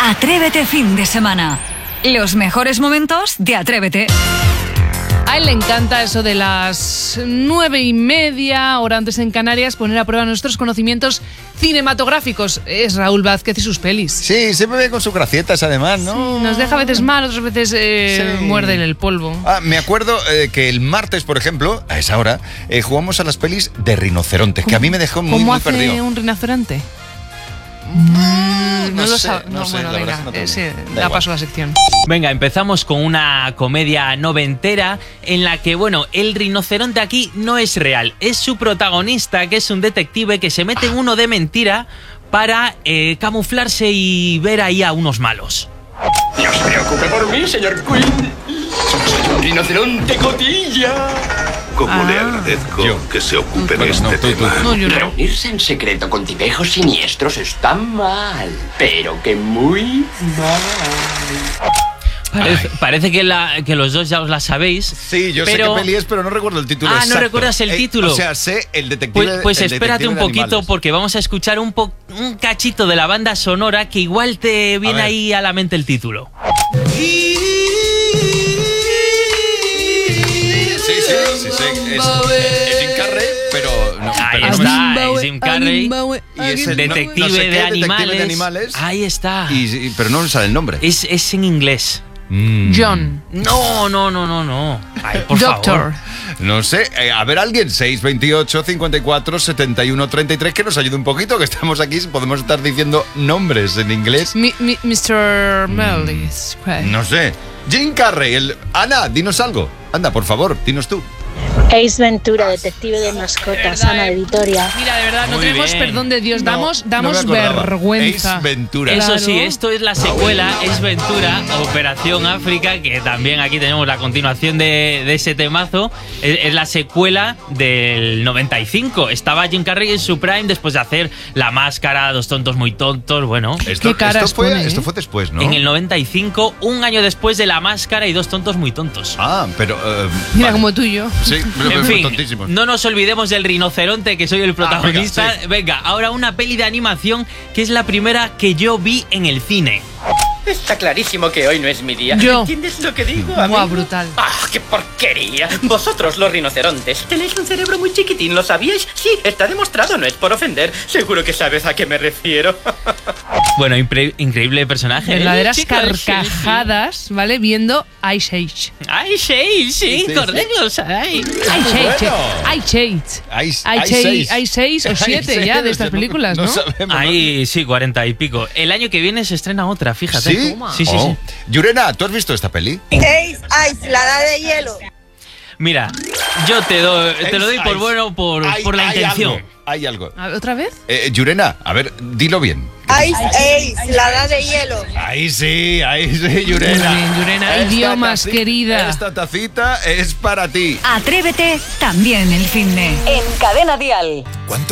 Atrévete fin de semana. Los mejores momentos de Atrévete. A él le encanta eso de las 9:30, hora antes en Canarias, poner a prueba nuestros conocimientos cinematográficos. Es Raúl Vázquez y sus pelis. Sí, siempre ve con sus gracietas además, ¿no? Sí, nos deja a veces mal, otras veces Sí. muerde en el polvo. Me acuerdo que el martes, por ejemplo, a esa hora, jugamos a las pelis de rinocerontes, que a mí me dejó muy, ¿Cómo muy hace perdido. un rinoceronte? No lo sé, sabe. no sé, Bueno, la verdad venga, es que no tengo. sí, Da da igual. paso a la sección. Venga, empezamos con una comedia noventera en la que, bueno, el rinoceronte aquí no es real. Es su protagonista, que es un detective que se mete en uno de mentira para camuflarse y ver ahí a unos malos. No se preocupe por mí, señor Quinn. Soy un rinoceronte cotilla. Como le agradezco que se ocupe de Bueno, este no, tú. tema. No, yo no. Reunirse en secreto con tipejos siniestros está mal, pero que muy mal. Parece que los dos ya os la sabéis. Sí, yo pero... sé qué peli es, pero no recuerdo el título Ah, exacto. ¿no recuerdas el título? O sea, sé el detective. Pues el espérate detective un de poquito animales. porque vamos a escuchar un cachito de la banda sonora que igual te viene ver. ahí a la mente el título. Sí. Es Jim Carrey, pero no. Ahí pero no está, es Jim Carrey. Y es el Detective, no sé qué, de animales. detective de animales. Ahí está. Pero no me sale el nombre. Es en inglés. John. No. Ay, por Doctor. favor. No sé, a ver alguien, 628 54 71 33, que nos ayude un poquito, que estamos aquí, podemos estar diciendo nombres en inglés. Mr. Mellis. No sé. Jim Carrey, Ana, dinos algo. Anda, por favor, dinos tú. Ace Ventura, detective de mascotas, Ana de Vitoria. Mira, de verdad, no Muy tenemos bien. perdón de Dios. Damos No me acordaba. vergüenza. Ace Ventura. Eso Claro. sí, esto es la secuela, es Ventura, Operación África, que también aquí tenemos la continuación de ese temazo. Es la secuela del 95. Estaba Jim Carrey en su prime después de hacer La Máscara, Dos tontos muy tontos, bueno. Qué caras pone, ¿eh? Esto fue después, ¿no? En el 95, un año después de La Máscara y Dos tontos muy tontos. Pero... Mira, vale. como tú y yo. Sí, pero En fin, tontísimos. no nos olvidemos del rinoceronte, que soy el protagonista. venga, sí. Venga, ahora una peli de animación que es la primera que yo vi en el cine. Está clarísimo que hoy no es mi día. Yo. ¿Entiendes lo que digo, Buah, amigo? brutal. ¡Ah, qué porquería! Vosotros, los rinocerontes, tenéis un cerebro muy chiquitín, ¿lo sabíais? Sí, está demostrado, no es por ofender. Seguro que sabes a qué me refiero. Bueno, increíble personaje. Verdaderas Chicos, carcajadas, ¿vale? Viendo Ice Age. ¡Ay, sí! Sí, sí. Correctos, ay. Ice Age. Hay 6 o 7 ya de estas películas, ¿no? sabemos. Ahí sí, 40 y pico. El año que viene se estrena otra, fíjate. ¿Sí? Sí. Yurena, ¿tú has visto esta peli? Ice, la edad de hielo. Mira, yo te lo doy por bueno por la intención. Hay algo. A ver, ¿otra vez? Yurena, a ver, dilo bien. Ice, la edad de hielo. Ahí sí, Yurena. Muy bien, Yurena. Idiomas, querida. Esta tacita es para ti. Atrévete también el finde. En Cadena Dial.